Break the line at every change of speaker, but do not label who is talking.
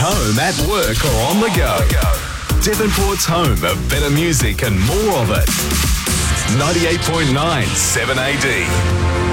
home, at work or on the go. Devonport's home of better music and more of it. 98.9 7AD.